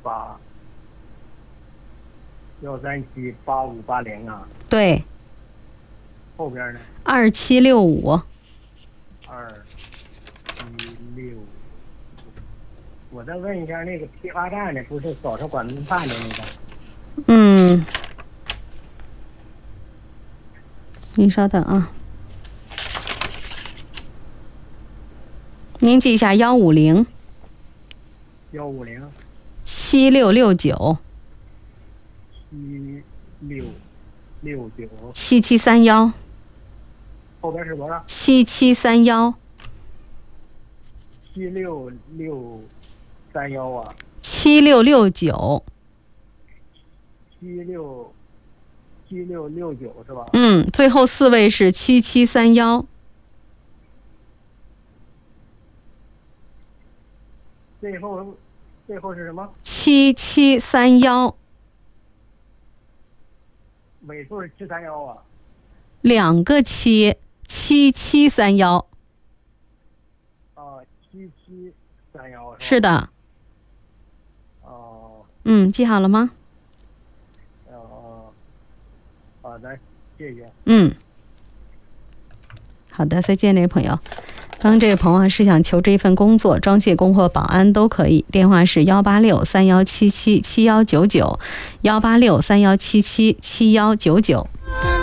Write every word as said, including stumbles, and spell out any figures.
八幺三七八五八零啊。 对。 后边呢？ 二七六五。 二七六。我再问一下，那个批发站的不是早上管顿饭的那个？ 嗯，您稍等啊，您记一下幺五零幺五零七六六九七六六九七七三幺。 后边是多少？ 七七三幺。 七六六三幺啊。 七六六九。 七六七六六九是吧？ 嗯，最后四位是七七三幺。 最后最后是什么？ 七七三幺。 尾数是七三幺啊。 两个七，七七三幺。 啊，七七三幺是的。 哦。 嗯，记好了吗？ 哦，好的，谢谢。 嗯，好的，再见，这位朋友。当这位朋友啊是想求这份工作，装卸工或保安都可以。电话是幺八六三幺七七七幺九九，幺八六三幺七七七幺九九。